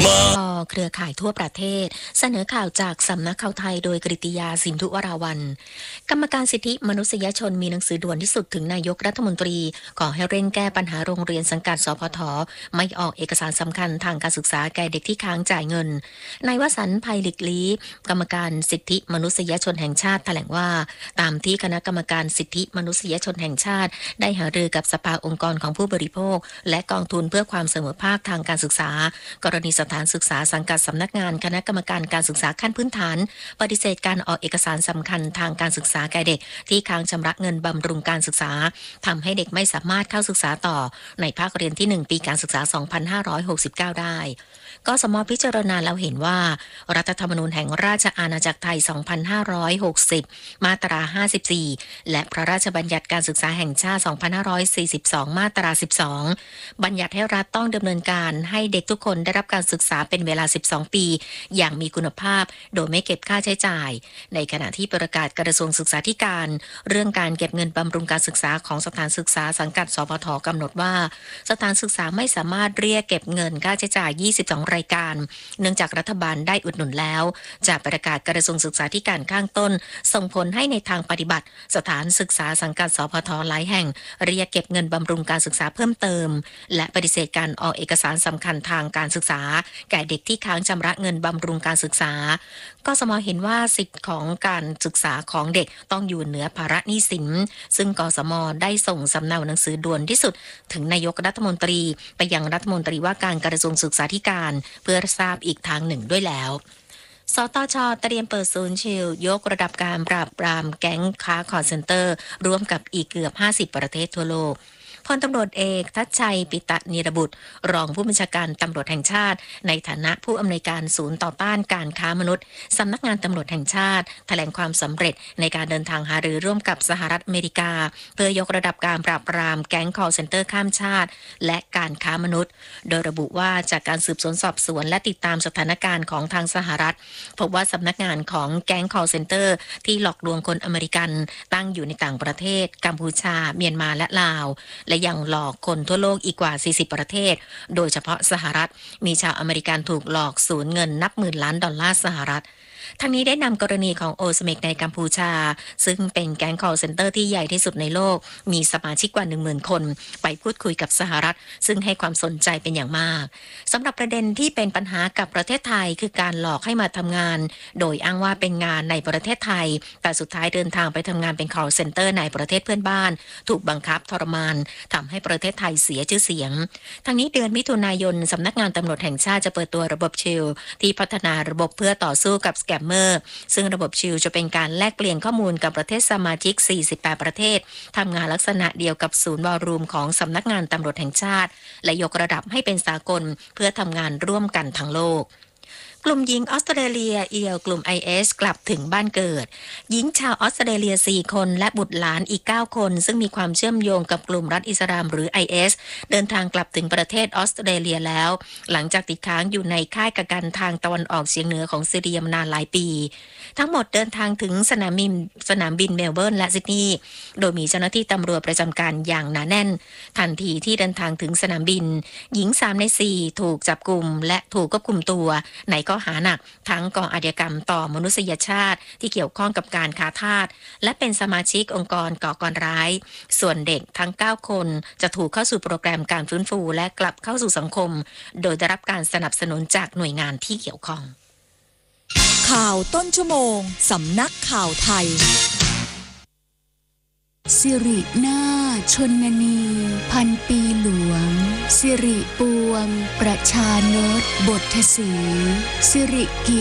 เครือข่ายทั่วประเทศเสนอข่าวจากสำนักข่าวไทยโดยกฤติยาสินธุวราวัลย์กรรมการสิทธิมนุษยชนมีหนังสือด่วนที่สุดถึงนายกรัฐมนตรีขอให้เร่งแก้ปัญหาโรงเรียนสังกัดสพทไม่ออกเอกสารสำคัญทางการศึกษาแก่เด็กที่ค้างจ่ายเงินนายวสันต์ ไพลิกลี้กรรมการสิทธิมนุษยชนแห่งชาติแถลงว่าตามที่คณะกรรมการสิทธิมนุษยชนแห่งชาติได้หารือกับสภาองค์กรของผู้บริโภคและกองทุนเพื่อความเสมอภาคทางการศึกษากรณีสถานศึกษาสังกัดสำนักงานคณะกรรมการการศึกษาขั้นพื้นฐานปฏิเสธการออกเอกสารสำคัญทางการศึกษาแก่เด็กที่ค้างชำระเงินบำรุงการศึกษาทำให้เด็กไม่สามารถเข้าศึกษาต่อในภาคเรียนที่1ปีการศึกษา2569ได้กสม.พิจารณาแล้วเห็นว่ารัฐธรรมนูญแห่งราชอาณาจักรไทย2560มาตรา54และพระราชบัญญัติการศึกษาแห่งชาติ2542มาตรา12บัญญัติให้รัฐต้องดำเนินการให้เด็กทุกคนได้รับการศึกษาเป็นเวลา12ปีอย่างมีคุณภาพโดยไม่เก็บค่าใช้จ่ายในขณะที่ประกาศกระทรวงศึกษาธิการเรื่องการเก็บเงินบำรุงการศึกษาของสถานศึกษาสังกัดสพทกำหนดว่าสถานศึกษาไม่สามารถเรียกเก็บเงินค่าใช้จ่าย22รายการเนื่องจากรัฐบาลได้อุดหนุนแล้วจากประกาศกระทรวงศึกษาธิการข้างต้นส่งผลให้ในทางปฏิบัติสถานศึกษาสังกัดสพทหลายแห่งเรียกเก็บเงินบำรุงการศึกษาเพิ่มเติมและปฏิเสธการออกเอกสารสำคัญทางการศึกษาแก่เด็กที่ค้างชำระเงินบำรุงการศึกษากสม.เห็นว่าสิทธิของการศึกษาของเด็กต้องอยู่เหนือภาระหนี้สินซึ่งกสม.ได้ส่งสำเนาหนังสือด่วนที่สุดถึงนายกรัฐมนตรีไปยังรัฐมนตรีว่าการกระทรวงศึกษาธิการเพื่อทราบอีกทางหนึ่งด้วยแล้วสตช.เตรียมเปิดศูนย์ชิลยกระดับการปราบปรามแก๊งค้าคอลเซ็นเตอร์ร่วมกับอีกเกือบ50ประเทศทั่วโลกพลตำรวจเอกทัชชัยปิตะนิรบุตรรองผู้บัญชาการตำรวจแห่งชาติในฐานะผู้อำนวยการศูนย์ต่อต้านการค้ามนุษย์สำนักงานตำรวจแห่งชาติแถลงความสำเร็จในการเดินทางหารือร่วมกับสหรัฐอเมริกาเพื่อยกระดับการปราบปรามแก๊งคอลเซ็นเตอร์ข้ามชาติและการค้ามนุษย์โดยระบุว่าจากการสืบสวนสอบสวนและติดตามสถานการณ์ของทางสหรัฐพบว่าสำนักงานของแก๊งคอลเซ็นเตอร์ที่หลอกลวงคนอเมริกันตั้งอยู่ในต่างประเทศกัมพูชาเมียนมาและลาวและยังหลอกคนทั่วโลกอีกกว่า40ประเทศโดยเฉพาะสหรัฐมีชาวอเมริกันถูกหลอกสูญเงินนับหมื่นล้านดอลลาร์สหรัฐทั้งนี้ได้นำกรณีของโอสเมกในกัมพูชาซึ่งเป็นแก๊งคอลเซ็นเตอร์ที่ใหญ่ที่สุดในโลกมีสมาชิกกว่า 10,000 คนไปพูดคุยกับสหรัฐซึ่งให้ความสนใจเป็นอย่างมากสำหรับประเด็นที่เป็นปัญหากับประเทศไทยคือการหลอกให้มาทำงานโดยอ้างว่าเป็นงานในประเทศไทยแต่สุดท้ายเดินทางไปทำงานเป็นคอลเซ็นเตอร์ในประเทศเพื่อนบ้านถูกบังคับทรมานทำให้ประเทศไทยเสียชื่อเสียงทั้งนี้เดือนมิถุนายนสำนักงานตำรวจแห่งชาติจะเปิดตัวระบบชิลที่พัฒนาระบบเพื่อต่อสู้กับสแกมเมอร์ซึ่งระบบชิลจะเป็นการแลกเปลี่ยนข้อมูลกับประเทศสมาชิก48ประเทศทำงานลักษณะเดียวกับศูนย์วอลลุ่มของสำนักงานตำรวจแห่งชาติและยกระดับให้เป็นสากลเพื่อทำงานร่วมกันทั้งโลกกลุ่มหญิงออสเตรเลียเอียวกลุ่ม IS กลับถึงบ้านเกิดหญิงชาวออสเตรเลีย4คนและบุตรหลานอีก9คนซึ่งมีความเชื่อมโยงกับกลุ่มรัฐอิสลามหรือ IS เดินทางกลับถึงประเทศออสเตรเลียแล้วหลังจากติดค้างอยู่ในค่ายกักกันทางตะวันออกเฉียงเหนือของซีเรียมานานหลายปีทั้งหมดเดินทางถึงสนามบินเมลเบิร์นและซิดนีย์โดยมีเจ้าหน้าที่ตำรวจประจำการอย่างหนาแน่นทันทีที่เดินทางถึงสนามบินหญิง3ใน4ถูกจับกุมและถูกควบคุมตัวในข้อหาหนักทั้งก่ออาชญากรรมต่อมนุษยชาติที่เกี่ยวข้องกับการค้าทาสและเป็นสมาชิกองค์กรก่อการร้ายส่วนเด็กทั้ง9คนจะถูกเข้าสู่โปรแกรมการฟื้นฟูและกลับเข้าสู่สังคมโดยได้รับการสนับสนุนจากหน่วยงานที่เกี่ยวข้องข่าวต้นชั่วโมงสำนักข่าวไทยสิรินาชนนีพันปีหลวงสิริปวงประชานตบทศรีสิริกิ